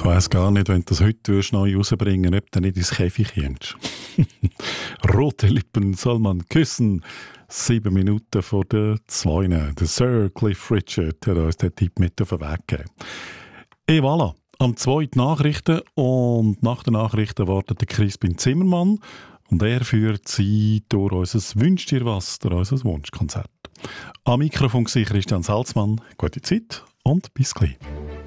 Ich weiss gar nicht, wenn du das heute neu rausbringen würdest, ob du nicht ins Käfig kommst. Rote Lippen soll man küssen. 7 Minuten vor der 2. Der Sir Cliff Richard hat uns den Tipp mit auf den Weg gegeben. Et voilà, am 2. Nachrichten und nach den Nachrichten wartet der Crispin Zimmermann und er führt sie durch unser «Wünsch dir was», durch unser Wunschkonzert. Am Mikrofon war Christian Salzmann. Gute Zeit und bis gleich.